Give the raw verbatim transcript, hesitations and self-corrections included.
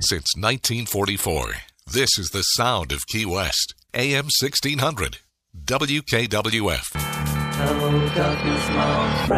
since nineteen forty-four. This is the sound of Key West. A M sixteen hundred. W K W F. Hello, darkness, my old friend.